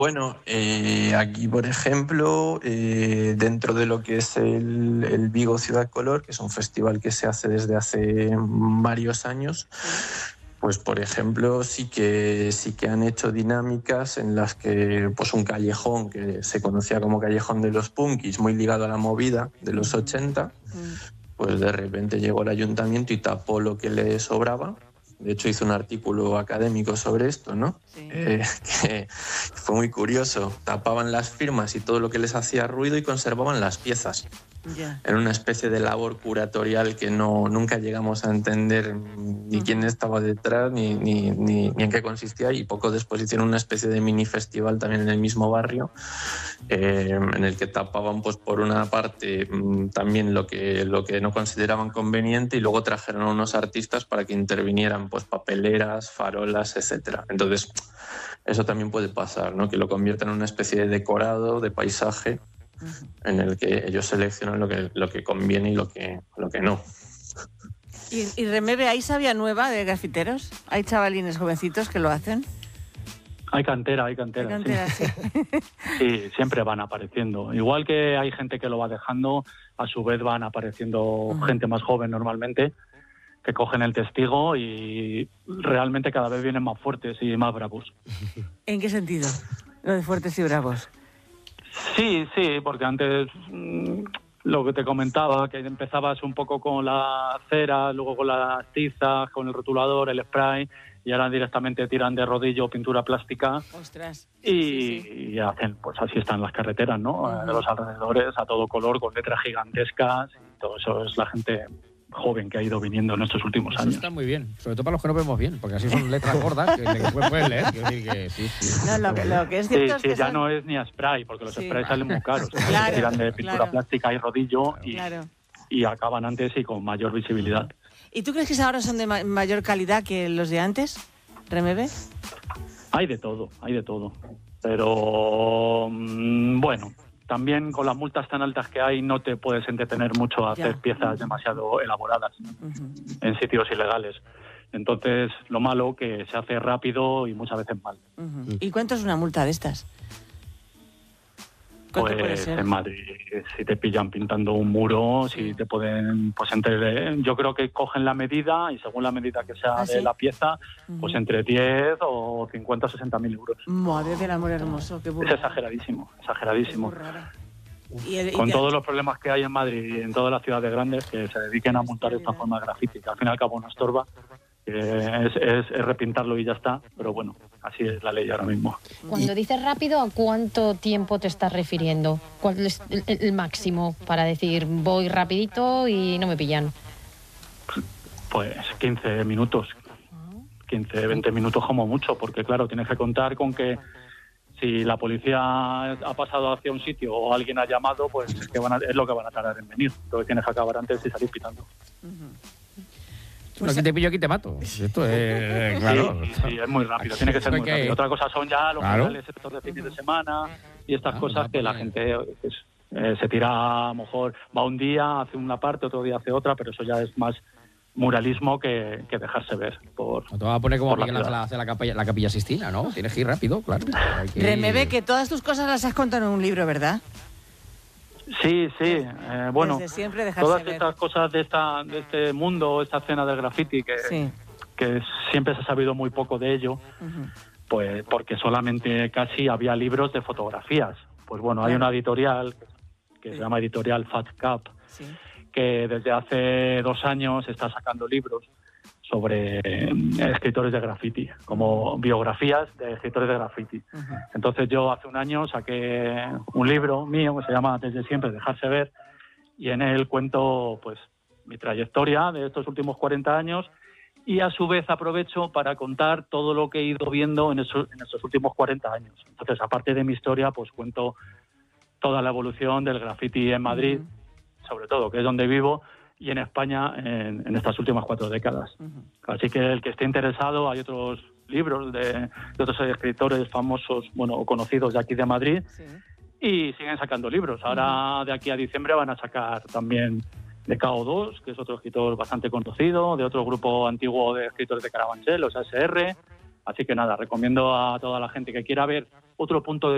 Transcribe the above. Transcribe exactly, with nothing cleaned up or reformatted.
Bueno, eh, aquí, por ejemplo, eh, dentro de lo que es el, el Vigo Ciudad Color, que es un festival que se hace desde hace varios años, pues, por ejemplo, sí que, sí que han hecho dinámicas en las que pues, un callejón que se conocía como Callejón de los Punkis, muy ligado a la movida de los ochenta, pues de repente llegó el ayuntamiento y tapó lo que le sobraba. De hecho, hizo un artículo académico sobre esto, ¿no? Sí. Eh, que fue muy curioso. Tapaban las firmas y todo lo que les hacía ruido y conservaban las piezas. Yeah. Era una especie de labor curatorial que no, nunca llegamos a entender ni uh-huh. quién estaba detrás ni, ni, ni, ni en qué consistía, y poco después hicieron una especie de mini festival también en el mismo barrio, eh, en el que tapaban pues, por una parte también lo que, lo que no consideraban conveniente, y luego trajeron a unos artistas para que intervinieran pues, papeleras, farolas, etcétera. Entonces eso también puede pasar, ¿no? Que lo conviertan en una especie de decorado, de paisaje, en el que ellos seleccionan lo que, lo que conviene y lo que, lo que no. ¿Y, y Remebe, hay sabia nueva de grafiteros? ¿Hay chavalines jovencitos que lo hacen? Hay cantera, hay cantera, hay cantera sí. sí. Sí, siempre van apareciendo. Igual que hay gente que lo va dejando, a su vez van apareciendo uh-huh. gente más joven normalmente, que cogen el testigo y realmente cada vez vienen más fuertes y más bravos. ¿En qué sentido? Lo de fuertes y bravos. Sí, sí, porque antes mmm, lo que te comentaba, que empezabas un poco con la cera, luego con las tizas, con el rotulador, el spray, y ahora directamente tiran de rodillo pintura plástica. Ostras. Y, sí, sí. y hacen, pues así están las carreteras, ¿no? Uh-huh. De los alrededores, a todo color, con letras gigantescas, y todo eso es la gente joven que ha ido viniendo en estos últimos Eso años. Está muy bien, sobre todo para los que no vemos bien, porque así son letras gordas que, que puedes leer. Que, que, sí, sí. No, lo, que, lo que es cierto sí, es sí, que ya son... no es ni a spray, porque los sí. sprays salen muy caros. Claro, tiran de pintura claro. plástica y rodillo y, claro. y acaban antes y con mayor visibilidad. ¿Y tú crees que ahora son de ma- mayor calidad que los de antes, Remebe? Hay de todo, hay de todo. Pero mmm, bueno, también con las multas tan altas que hay no te puedes entretener mucho a hacer ya. piezas demasiado elaboradas uh-huh. en sitios ilegales. Entonces, lo malo que se hace rápido y muchas veces mal. Uh-huh. ¿Y cuánto es una multa de estas? Pues en Madrid, si te pillan pintando un muro, sí. si te pueden, pues entre, yo creo que cogen la medida y según la medida que sea ¿Ah, de sí? la pieza, uh-huh. pues entre diez o cincuenta o sesenta mil euros. Madre del amor hermoso, qué burrada. Es exageradísimo, exageradísimo. Y el, y Con te... todos los problemas que hay en Madrid y en todas las ciudades grandes, que se dediquen a montar esta forma de grafiti, que al fin y al cabo no estorba, que es, es, es repintarlo y ya está, pero bueno, así es la ley ahora mismo. Cuando dices rápido, ¿a cuánto tiempo te estás refiriendo? ¿Cuál es el, el máximo para decir voy rapidito y no me pillan? Pues quince minutos, quince, veinte minutos como mucho, porque claro, tienes que contar con que si la policía ha pasado hacia un sitio o alguien ha llamado, pues es, que van a, es lo que van a tardar en venir. Entonces tienes que acabar antes y salir pitando. Uh-huh. Pues aquí te pillo, aquí te mato. Esto es, claro. Sí, sí, es muy rápido, tiene que ser muy rápido. Otra cosa son ya los claro. canales estos de fines de semana y estas ah, cosas que la gente pues, eh, se tira, a lo mejor va un día, hace una parte, otro día hace otra, pero eso ya es más muralismo que, que dejarse ver. Por, no te vas a poner como la, la, la, la, capilla, la capilla Sistina, ¿no? Tienes que ir rápido, claro. Que... Remebe, que todas tus cosas las has contado en un libro, ¿verdad? Sí, sí, eh, bueno, todas ver. estas cosas de esta de este mundo, esta escena del graffiti, que, sí. que siempre se ha sabido muy poco de ello, uh-huh. pues porque solamente casi había libros de fotografías. Pues bueno, hay una editorial que sí. se llama Editorial Fat Cap, sí. que desde hace dos años está sacando libros sobre eh, escritores de graffiti, como biografías de escritores de graffiti. Uh-huh. Entonces yo hace un año saqué un libro mío que se llama Desde siempre, dejarse ver, y en él cuento pues mi trayectoria de estos últimos cuarenta años y a su vez aprovecho para contar todo lo que he ido viendo en, eso, en estos últimos cuarenta años. Entonces, aparte de mi historia, pues cuento toda la evolución del graffiti en Madrid, uh-huh. sobre todo, que es donde vivo, y en España en, en estas últimas cuatro décadas. Uh-huh. Así que el que esté interesado, hay otros libros de, de otros escritores famosos, bueno, o conocidos de aquí de Madrid, sí. y siguen sacando libros. Ahora, uh-huh. de aquí a diciembre, van a sacar también de K O dos, que es otro escritor bastante conocido, de otro grupo antiguo de escritores de Carabanchel, los A S R. Así que nada, recomiendo a toda la gente que quiera ver otro punto de